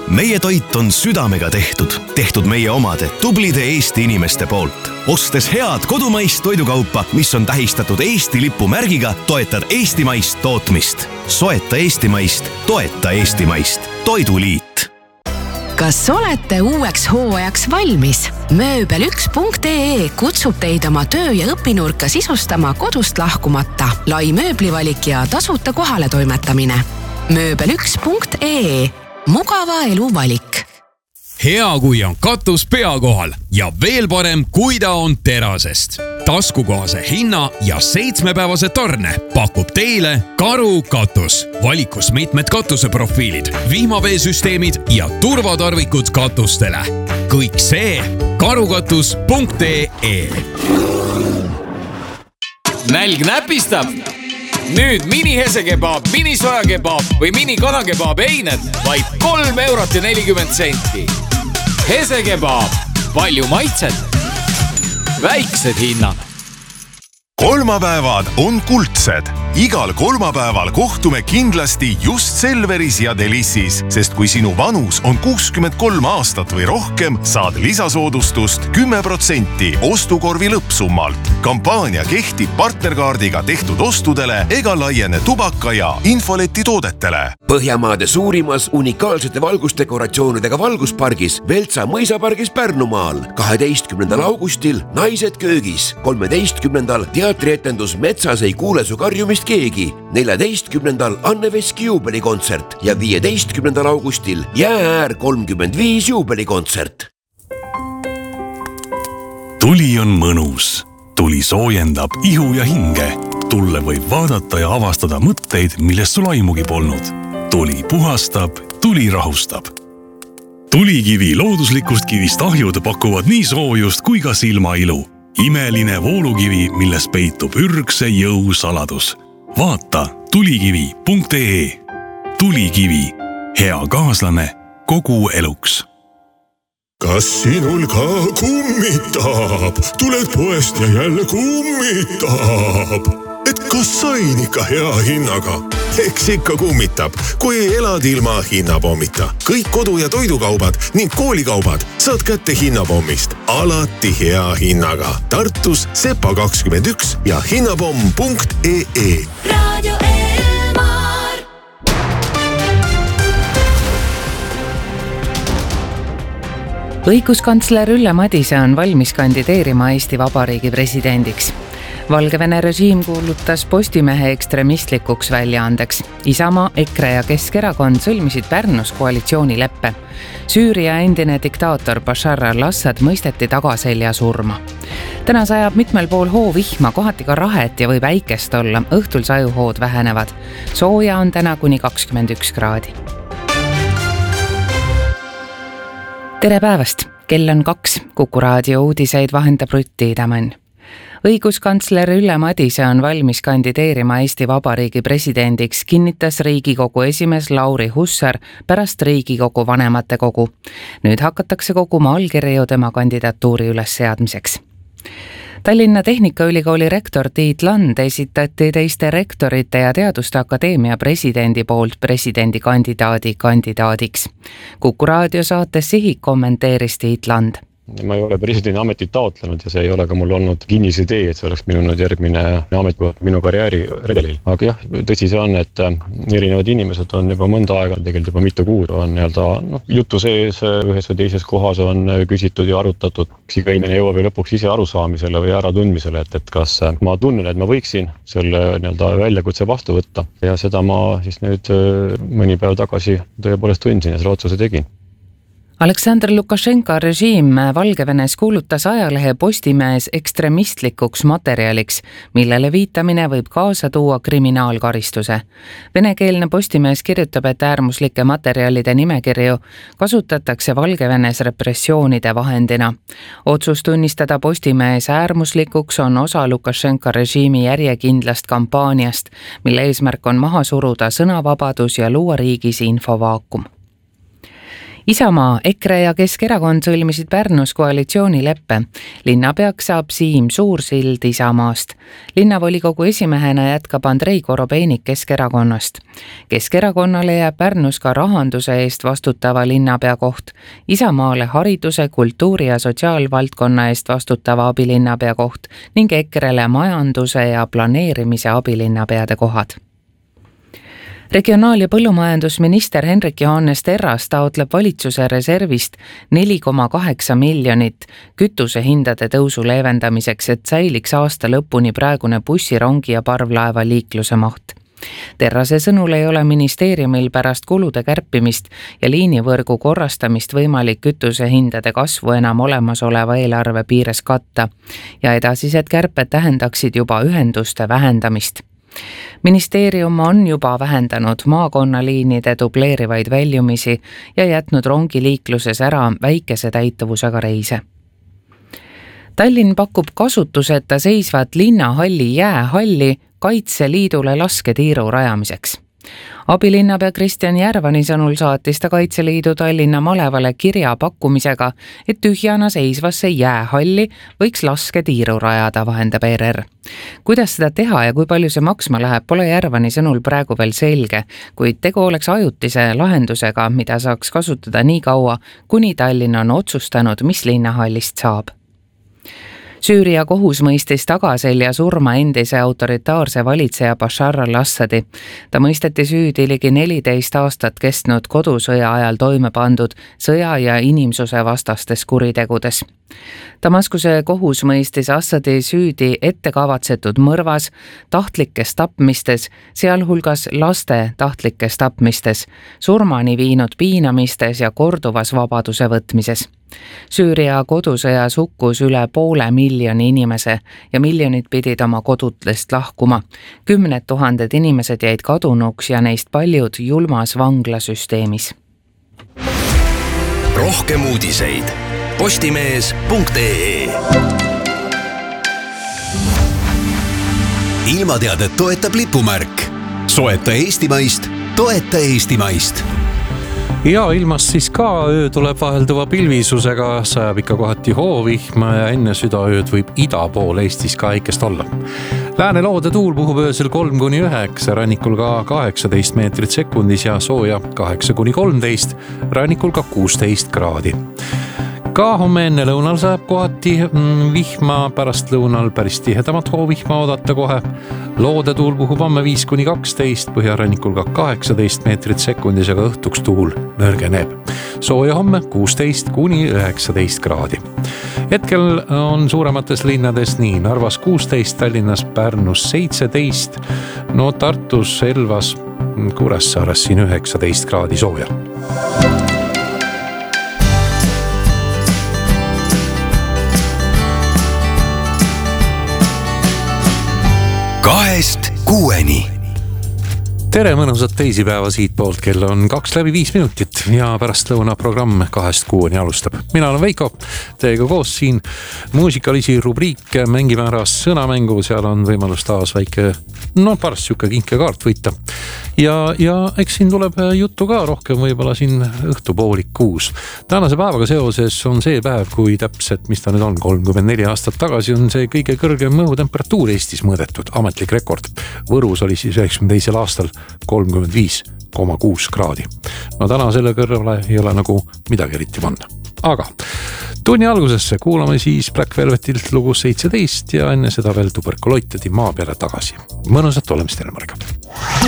Meie toit on südamega tehtud meie omade tublide Eesti inimeste poolt. Ostes head kodumaist toidukaupa, mis on tähistatud Eesti lipumärgiga, toetad eestimaist tootmist. Soeta eestimaist, toeta eestimaist. Toiduliit. Kas olete uueks hooajaks valmis? Mööbel1.ee kutsub teid oma töö- ja õpinurka sisustama kodust lahkumata. Lai mööblivalik ja tasuta kohale toimetamine. Mööbel1.ee. Mugava elu valik. Hea, kui on katus pea kohal ja veel parem, kui ta on terasest. Taskukohase hinna ja 7-päevase tarne pakub teile Karu katus. Valikus mitmed katuseprofiilid, vihmaveesüsteemid ja turvatarvikud katustele. Kõik see karukatus.ee. Nälg näpistab? Nüüd mini-hesekebab, mini-sojakebab või mini-kanakebab eined vaid 3,40 €. Hesekebab, palju maitset, väiksed hinnad. Kolmapäevad on kuldsed. Igal kolmapäeval kohtume kindlasti just Selveris ja Delissis, sest kui sinu vanus on 63 aastat või rohkem, saad lisasoodustust 10% ostukorvi lõppsummalt. Kampaania kehtib partnerkaardiga tehtud ostudele ega laiene tubaka ja infoleti toodetele. Põhjamaade suurimas unikaalsete valgusdekoratsioonidega valguspargis Veltsa mõisapargis Pärnumaal 12. augustil Naised köögis, 13. teatrietendus Metsas ei kuule su karjumist keegi, 14. Anne Veski juubelikontsert ja 15. augustil Jäääär 35 juubelikontsert. Tuli on mõnus. Tuli soojendab ihu ja hinge. Tulle võib vaadata ja avastada mõtteid, millest sul aimugi polnud. Tuli puhastab, tuli rahustab. Tulikivi looduslikust kivist ahjud pakuvad nii soojust kui ka silmailu. Imeline voolukivi, milles peitub ürgse jõu saladus. Vaata tulikivi.ee. Tulikivi. Hea kaaslane kogu eluks. Kas sinul ka kummitab? Tuled poest ja jälle kummitab. Et kas sain ikka hea hinnaga? Eks ikka kummitab, kui elad ilma hinnapommita. Kõik kodu- ja toidukaubad ning koolikaubad saad kätte hinnapommist. Alati hea hinnaga. Tartus Sepa 21 ja hinnapomm.ee. Radio Elmar. Õiguskantsler Ülle Madise on valmis kandideerima Eesti Vabariigi presidendiks. Valgevene režiim kuulutas Postimehe ekstremistlikuks väljaandeks. Isamaa, EKRE ja Keskerakond sõlmisid Pärnus koalitsioonileppe. Süüria endine diktaator Bashar al-Assad mõisteti tagaselja surma. Täna sajab mitmel pool hoovihma, kohati ka rahet ja võib äikest olla. Õhtul sajuhood vähenevad. Sooja on täna kuni 21 kraadi. Tere päevast! Kell on 2. Kuku raadio uudiseid vahendab Rutti Idamann. Õiguskantsler Ülle Madise on valmis kandideerima Eesti Vabariigi presidendiks, kinnitas Riigikogu esimees Lauri Hussar pärast Riigikogu vanematekogu. Nüüd hakatakse koguma allkirju tema kandidatuuri ülesseadmiseks. Tallinna Tehnikaülikooli rektor Tiit Land esitati teiste rektorite ja Teaduste Akadeemia presidendi poolt presidendikandidaadiks. Kuku raadio saates Sihik kommenteeris Tiit Land. Ma ei ole presidendi ametit taotlenud ja see ei ole ka mul olnud kinnis idee, et see oleks minu järgmine ametikoht minu karjääri redelil. Aga jah, tõsi see on, et erinevad inimesed on juba mõnda aega, tegelikult juba mitu kuud on jutu sees ühes või teises kohas on küsitud ja arutatud. Iga inimene jõuab lõpuks ise arusaamisele või äratundmisele, et kas ma tunnen, et ma võiksin selle väljakutse vastu võtta ja seda ma siis nüüd mõni päev tagasi tõepoolest tundsin ja selle otsuse tegin. Aleksandr Lukašenka režiim Valgevenes kuulutas ajalehe Postimees ekstremistlikuks materjaliks, millele viitamine võib kaasa tuua kriminaalkaristuse. Venekeelne Postimees kirjutab, et äärmuslike materjalide nimekirju kasutatakse Valgevenes repressioonide vahendina. Otsus tunnistada Postimees äärmuslikuks on osa Lukašenka režiimi järjekindlast kampaaniast, mille eesmärk on maha suruda sõnavabadus ja luua riigis infovaakum. Isamaa, EKRE ja Keskerakond sõlmisid Pärnus koalitsioonileppe. Linnapeaks saab Siim Suursild Isamaast. Linnavolikogu esimehena jätkab Andrei Korobeinik Keskerakonnast. Keskerakonnale jääb Pärnus ka rahanduse eest vastutava linnapea koht. Isamaale hariduse, kultuuri ja sotsiaalvaldkonna eest vastutava abilinnapea koht ning EKRE-le majanduse ja planeerimise abilinnapeade kohad. Regionaal- ja põllumajandusminister Hendrik Johannes Terras taotleb valitsuse reservist 4,8 miljonit kütusehindade tõusu leevendamiseks, et säiliks aasta lõpuni praegune bussirongi ja parvlaeva liikluse maht. Terrase sõnul ei ole ministeeriumil pärast kulude kärpimist ja liinivõrgu korrastamist võimalik kütusehindade kasvu enam olemasoleva eelarve piires katta ja edasised kärped tähendaksid juba ühenduste vähendamist. Ministeerium on juba vähendanud maakonnaliinide dubleerivaid väljumisi ja jätnud rongiliikluses ära väikese täituvusega reise. Tallinn pakub kasutuseta seisvat linnahalli jäähalli Kaitseliidule lasketiiru rajamiseks. Abilinnapea Kristjan Järvani sõnul saatis ta Kaitseliidu Tallinna malevale kirja pakkumisega, et tühjana seisvasse jäähalli võiks lasketiiru rajada, vahendab ERR. Kuidas seda teha ja kui palju see maksma läheb, pole Järvani sõnul praegu veel selge, kuid tegu oleks ajutise lahendusega, mida saaks kasutada nii kaua, kuni Tallinn on otsustanud, mis linnahallist saab. Süüria kohus mõistis tagaselja surma endise autoritaarse valitseja Bashar al-Assadi. Ta mõisteti süüdi ligi 14 aastat kestnud kodusõja ajal toime pandud sõja- ja inimsuse vastastes kuritegudes. Damaskuse kohus mõistis Assadi süüdi ettekavatsetud mõrvas, tahtlikes tapmistes, sealhulgas laste tahtlikes tapmistes, surmani viinud piinamistes ja korduvas vabaduse võtmises. Süüria kodusõjas hukkus üle 500 miljoni inimese ja miljonid pidid oma kodudest lahkuma. 10 000 inimesed jäid kadunuks ja neist paljud julmas vanglasüsteemis. Rohkem uudiseid postimees.ee. Ilmateadet toetab lipumärk. Soeta eestimaist, toeta eestimaist. Ja ilmast siis ka öö tuleb vahelduva pilvisusega, sajab ikka kohati hoovihma ja enne südaööd võib ida pool Eestis ka väikest olla. Lääneloode tuul puhub öösel 3-9, rannikul ka 18 meetrit sekundis ja sooja 8-13, rannikul ka 16 kraadi. Ka homme enne lõunal sajab kohati vihma, pärast lõunal päris tihedamat hoovihma oodata kohe. Loode tuul puhub homme 5-12, põhjarannikul ka 18 meetrit sekundis, aga õhtuks tuul nõrgeneb. Sooja homme 16-19 kraadi. Hetkel on suuremates linnades nii Narvas 16, Tallinnas, Pärnus 17, no Tartus, Elvas, Kuressaares siin 19 kraadi sooja. Kahest kuueni. Tere mõnusat teisipäeva siit poolt, kell on 2:05 minutit ja pärast lõuna programm 2-6 alustab. Mina olen Veiko, teiega koos siin muusikalisi rubriike, mängime ära sõnamängu, seal on võimalus taas väike, parast siuke kinkekaart võita. Ja eks siin tuleb juttu ka rohkem võib-olla siin õhtupoolik 6. Tänase päevaga seoses on see päev, kui täpselt, mis ta nüüd on, 34 aastat tagasi on see kõige kõrgem õhutemperatuur Eestis mõõdetud, ametlik rekord. Võrus oli siis 92 aastal 35,6 kraadi. No täna selle kõrvale ei ole nagu midagi eriti panna. Aga tunni algusesse kuulame siis Black Velvetilt lugu 17 ja enne seda veel tuberkuloitedi maa peale tagasi. Mõnusat olemist teile, Marga.